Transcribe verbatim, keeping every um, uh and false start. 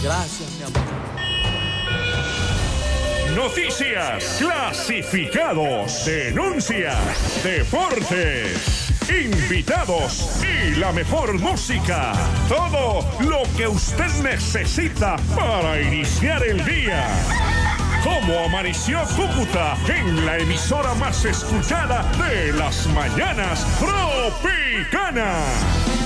Gracias, mi amor. Noticias, clasificados, denuncias, deportes, invitados y la mejor música. Todo lo que usted necesita para iniciar el día. Cómo amaneció Cúcuta en la emisora más escuchada de las mañanas, Tropicana.